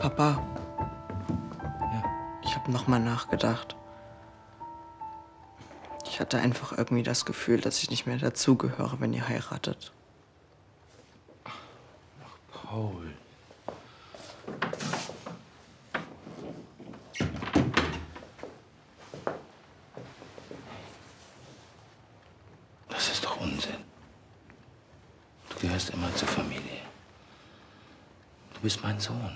Papa, Ja. ich habe noch mal nachgedacht. Ich hatte einfach irgendwie das Gefühl, dass ich nicht mehr dazugehöre, wenn ihr heiratet. Paul. Das ist doch Unsinn. Du gehörst immer zur Familie. Du bist mein Sohn.